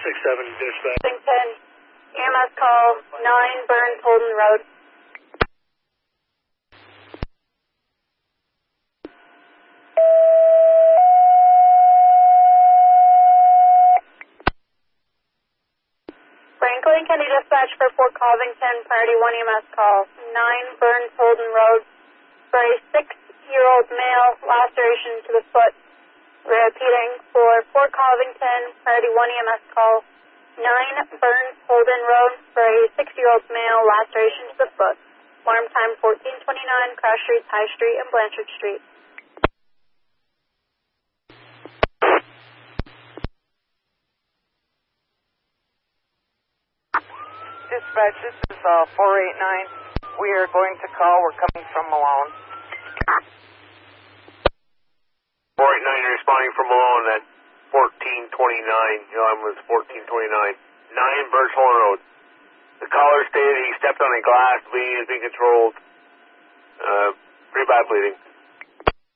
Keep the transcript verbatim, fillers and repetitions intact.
six seven, dispatch. ten, E M S call, nine Burns Holden Road. Franklin County Dispatch for Fort Covington, priority one E M S call, nine Burns Holden Road for a six-year-old male, laceration to the foot. Repeating, for Fort Covington, priority one E M S call, nine Burns Holden Road for a six-year-old male, laceration to the foot. Alarm time fourteen twenty-nine, Cross Street, High Street, and Blanchard Street. Dispatch, this is uh, four eight nine. We are going to call. We're coming from Malone. four eight nine, you're responding from Malone at fourteen twenty-nine. Your alarm was fourteen twenty-nine. nine Burns Holden Road. The caller stated he stepped on a glass. Bleeding is being controlled. Uh, pretty bad bleeding.